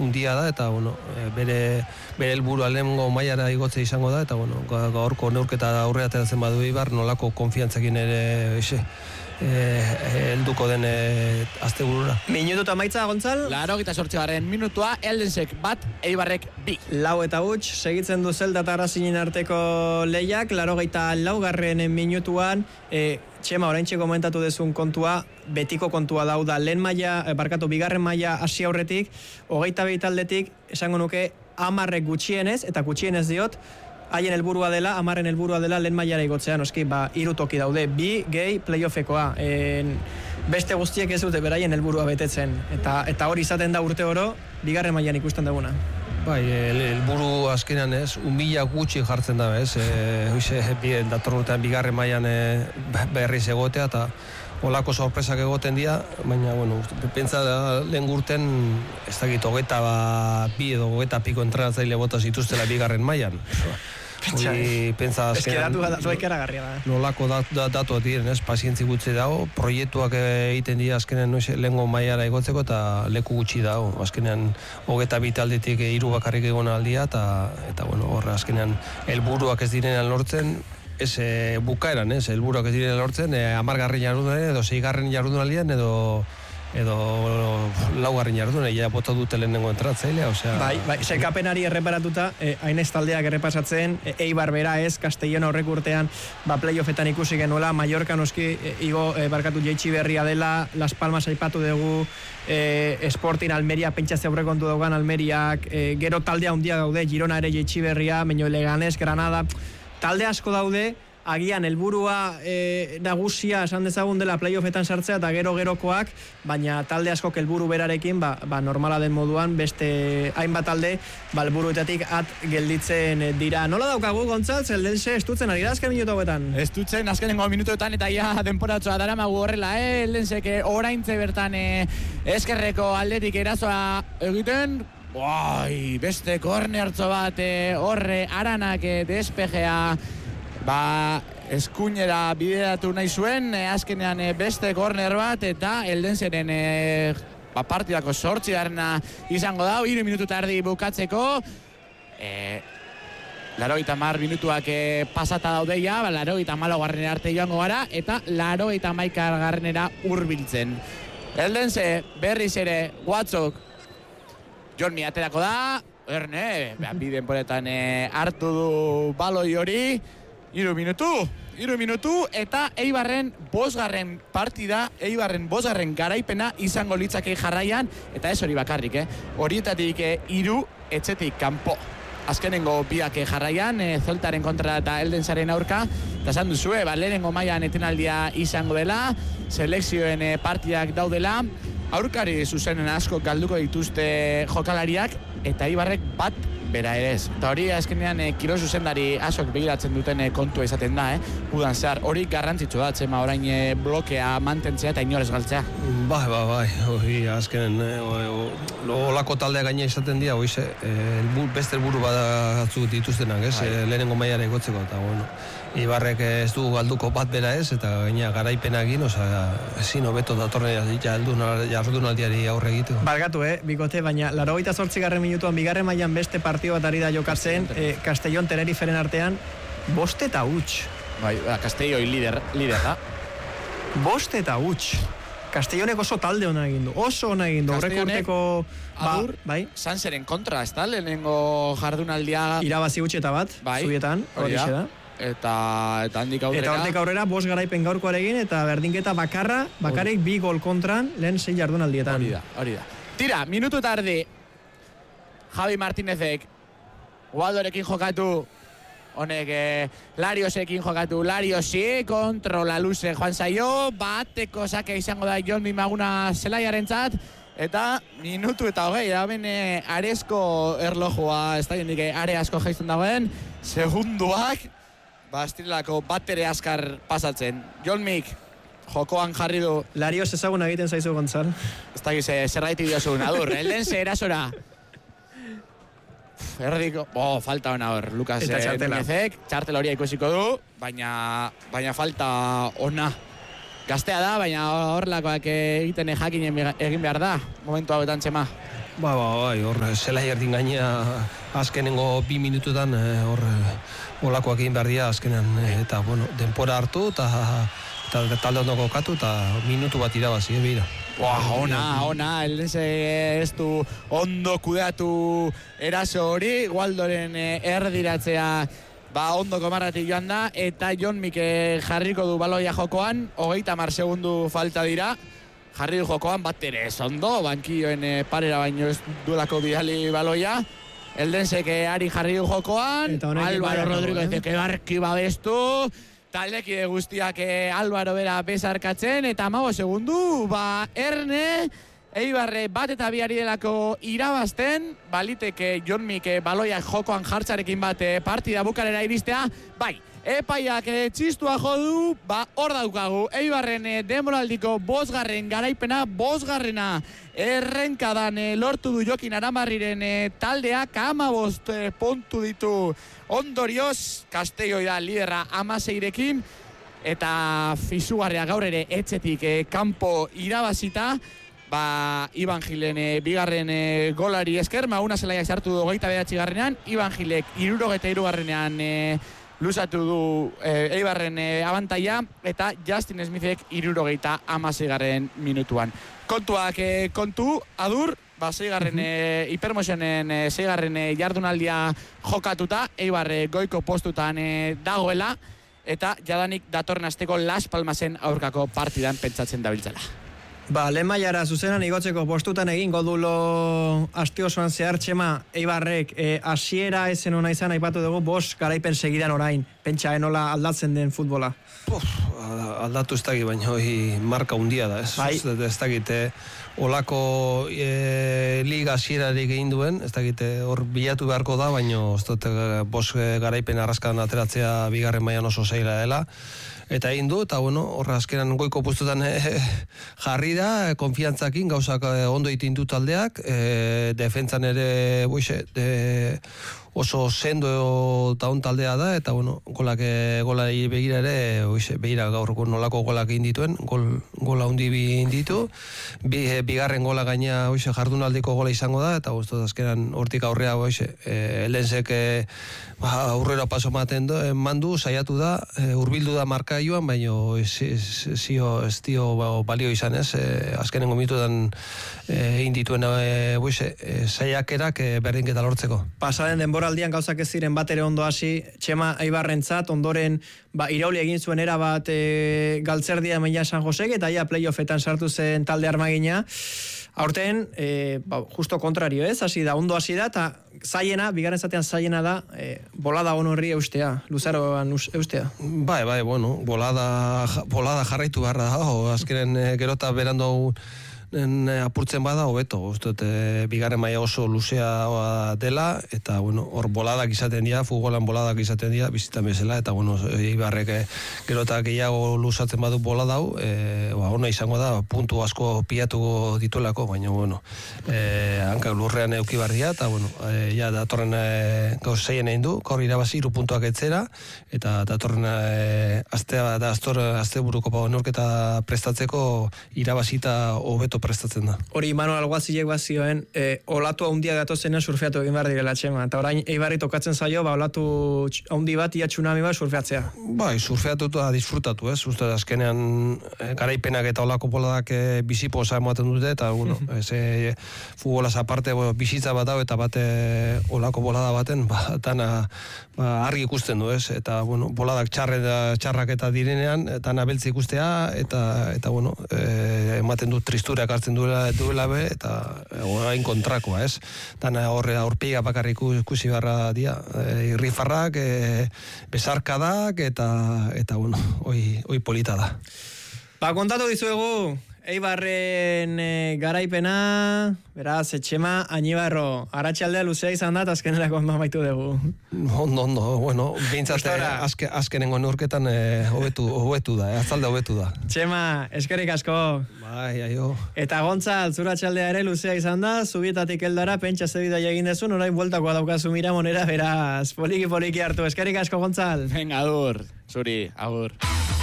handia da, eta bueno, bere helburua lehengo mailara igotze izango da, eta bueno, gaurko neurketa aurrera ateratzen badu Eibar, nolako konfiantzakin ere helduko den asteburura. Minutu eta maitza, Gontzal? 88. minutua, Eldensek 1, Eibarrek 2. 4-4, segitzen du Zelta eta Racingen arteko lehiak, 84. minutuan, Txema, oraintxe komentatu dezun kontua, betiko kontua dauda, bigarren maila hasi aurretik, 22 taldetik, esango nuke, 10 gutxienez, eta gutxienez diot, haien helburua dela, 10 helburua dela lehen mailara igotzean, oski, 3 toki daude, 2 gehi playoffekoa. Beste guztiek ez dute beraien helburua betetzen, eta hori izaten da urte oro, bigarren mailan ikusten duguna. Bai, helburu azkenean ez, 1000 gutxi jartzen da, ez, datorren urtean bigarren mailan berriz egotea, eta olako sorpresak egoten dira, baina, bueno, pentsa da lehen urten, ez dakit, 22 edo 20 piko entrenatzaile bota zituztela bigarren mailan. Hori, pentsa azkenean, nolako datu diren, ez, pazientzi gutxi dago, proiektuak egiten dira azkenean lehengo mailara igotzeko, eta leku gutxi dago, azkenean 22 taldetik 3 bakarrik egon aldia, eta bueno, horre azkenean helburuak ez direnean lortzen, ez bukaeran, ez, helburuak ez direnean lortzen, 10. jardunaldian edo 6. jardunaldian edo 4. jardunaldian, ja bota dute lehenengo entratzailea, osea... Bai, sekapenari erreparatuta, hainez taldeak errepasatzen, Eibar bera ez, Castellón aurrek urtean, playoffetan ikusi genuela, Mallorca noski, jeitsi berria dela, Las Palmas aipatu dugu, Sporting Almeria, pentsatze aurrekontu daugan Almeriak, gero taldea handia daude, Girona ere jeitsi berria, Meño Leganés, Granada, talde asko daude, agian helburua nagusia esan dezagun dela playoffetan sartzea eta gerokoak, baina talde askok helburu berarekin normala den moduan beste hainbat talde helburuetatik at gelditzen dira. Nola daukagu, Gontzal, Eldense estutzen ari da azken minutu hauetan? Estutzen azkenengo minutuetan eta ja denporatzoa daramagu horrela, Eldensek oraintze bertan eskerreko aldetik erasoa egiten, beste kornertzo bat horre Aranak despejea eskuinera bideratu nahi zuen, azkenean beste korner bat, eta Eldenseren partidako 8. izango da, 3 minutu tardi bukatzeko, 80 minutuak pasata daudeia, 84 arte joango gara, eta 81 hurbiltzen. Eldense berriz ere Watzok Jorni aterako da, Erne, biden poretan hartu du baloi hori, 3 minutu, eta Eibarren 5. partida, Eibarren 5. garaipena izango litzake jarraian, eta ez hori bakarrik, horietatik 3 etxetik kanpo. Azkenengo biak jarraian, Zeltaren kontra eta Eldensaren aurka, eta esan duzue, lehenengo mailan etenaldia izango dela, selekzioen partidak daudela, aurkari zuzenen asko galduko dituzte jokalariak, eta Eibarrek bat bera ere ez. Eta hori azkenean kiro zuzendari asok begiratzen duten kontua izaten da, udan zehar. Hori garrantzitsu da, Txema, orain blokea mantentzea eta inorez galtzea. Bai, hori azkenen olako taldea gaina izaten dira, beste helburu batzuk dituztenak, ez? Lehenengo mailara igotzeko, eta bueno, Eibarrek ez du galduko bat bera ez, eta gaina garaipenagin, ezin hobeto datorren jardunaldiari aurre egitu. Barkatu, bikote, baina 88. minutuan bigarren mailan beste partio bat ari da jokatzen, Castellón Teneriferen artean, 5 eta huts. Bai, Castellón lider da. 5 eta huts. Castellonek oso talde ona egin du, horreko urteko... Adur, Sanseren kontra, ez da, lehenengo jardunaldia... Irabazi gutxeta bat, zubietan, hori da. Eta handik aurrera... Eta handik aurrera, 5 garaipen gaurkoarekin, eta berdinketa bakarrik 2 gol kontran, lehen 6 jardunaldietan. Hori da. Tira, minutu tardi, Javi Martínezek, Waldorekin jokatu, honek Lariosekin jokatu, Lariosi, kontrola luze joan zaio, bateko sake izango da Jon Mimaguna zelaiarentzat, eta minutu eta hogei, da ben arezko erlojua, ez da jendik are asko jaizten dagoen, segunduak, Bastilako batere azkar pasatzen. Jon Mik, jokoan jarri du. Larios ezaguna egiten zaizu, Gontzal. Ez da gize, zerraiti diozun, Adur, Eldense erasora. Erdiko, falta ona hor, Lukas Núñezek, txartel horia ikusiko du, baina falta ona. Gaztea da, baina horrelakoak egiten jakinen egin behar da, momentu hauetan, Txema. Bai, hor zelai erdin gainea azkenengo 2 minututan hor olakoak egin behar dira azkenean eta bueno, denpora hartu eta talde ondo kokatu eta minutu bat irabazi, bera. Ona, Eldense ez du ondo kudeatu eraso hori, Waldoren erdiratzea ondo komarratik joan da, eta Jon Mike jarriko du baloia jokoan, 30 segundu falta dira, jarri du jokoan bat ere ez ondo, bankioen parera baino ez duelako bidali baloia, Eldenseke ari jarri du jokoan, Álvaro Rodríguez ebarki babestu, taldekide guztiak Álvaro bera bezarkatzen, eta 15 segundu, Erne, Eibarre bat eta biari delako irabazten, baliteke Jon Mike baloia jokoan jartzarekin bat partida bukarera iristea, bai, epaiak txistua jodu, hor daukagu, Eibarren denboraldiko 5. garaipena, 5. errenkadan lortu du Jokin Aramarriren taldeak, 15 puntu ditu ondorioz, Castelloi da liderra 16rekin, eta fizugarria gaur ere etxetik kanpo irabazita, Iban Gilen bigarren golari esker, Maguna Zelaiak sartu du 29. Iban Gilek 63. Luzatu du Eibarren abantaia, eta Justin Smithek 76. minutuan. Kontuak kontu, Adur, 6. Hipermotionen 6. jardunaldia jokatuta, Eibarre goiko postutan dagoela, eta jadanik datorren asteko Las Palmasen aurkako partidan pentsatzen dabiltzela. Lehen mailara zuzenan igotzeko postutan egin godulo aste osoan zehar, Txema, Eibarrek hasiera ezen ona izan aipatu dugu 5 garaipen segidan orain, pentsa enola aldatzen den futbola. Aldatu ez dakit, baina marka hundia da, ez? Bai. Ez dakit, olako liga hasierarik egin duen, ez dakit, hor bilatu beharko da, baina ez dut 5 garaipen arraskan ateratzea bigarren mailan oso zaila dela. Eta egin du, eta bueno, horra azkenan goiko postutan jarri da, konfiantzakin, gauzak ondo egin du taldeak, defentsan ere, oso sendo eta on taldea da, eta bueno, gola begira ere, begira gaur nolako golak egin dituen, gola hundi egin ditu, bigarren gola gaina jardunaldiko gola izango da, eta guztu azkenan hortik aurrea, Elensek aurrera paso mandu, saiatu da, hurbildu da markaioan, baina ez dio balio izan ez, azkenengo minututan egin dituen saiakerak berdinketa lortzeko. Pasaren denboraldian gauzak ez ziren bat ere ondo hasi, Txema Eibarrentzat, ondoren irauli egin zuen era bat galtzerdia Meilla San Josek, eta playoffetan sartu zen talde armagina. Aurten, justo kontrario ez, ondo hasi da, eta zaiena, bigarren zatean zaiena da, bolada honorri eustea, luzaroan eustea. Bai, bueno, bolada jarraitu beharra da, azkenen gerota berando apurtzen bada, hobeto, bigarren maila oso luzea dela, eta, bueno, hor boladak izaten dira, futbolan boladak izaten dira, bizitan bezala, eta, bueno, Eibarrek gerotak gehiago luzatzen badu bolada hau, ona izango da, puntu asko pilatu dituelako, baina, bueno, hankak lurrean eukibarria, eta, bueno, datorren gauz zeien egin du, gaur irabazi, 3 puntuak etzera, eta datorren azte buruko neurketa prestatzeko irabazita hobeto prestatzen da. Hori Manuel Alguazilek bazioen, olatu haundia gatozenean surfeatu egin behar direla, Txema, eta orain Eibarri tokatzen zaio, olatu haundi bat, ia tsunami bat surfeatzea. Bai, surfeatu eta disfrutatu, ez? Uste azkenean garaipenak eta olako boladak bizipoza ematen dute, eta, bueno, futbolaz aparte bizitza bat hau, eta bate olako bolada baten, dana argi ikusten du, ez? Eta, bueno, boladak txarrak eta direnean, dana beltzi ikustea, eta bueno, ematen du tristurak hartzen duela be, eta orain kontrakoa, ez? Dana aurpega bakarrik ikusi beharra dira, irrifarrak, besarkadak, eta bueno, hoi polita da. Kontatu dizuegu, Eibarren garaipena, beraz, Txema Añibarro, Arratxaldea luzea izan da, azkenerako ondo amaitu dugu. Ondo, bueno, bintzat azkenengo neurketan hobetu da, azalde hobetu da. Txema, eskerrik asko. Bai, aio. Eta Gontzal, Zuratxaldea ere luzea izan da, zubietatik heldara, pentsa zebida egin dezun, orain bueltakoa daukazu Miramonera, beraz, poliki hartu, eskerrik asko, Gontzal. Venga, agur, zuri, agur.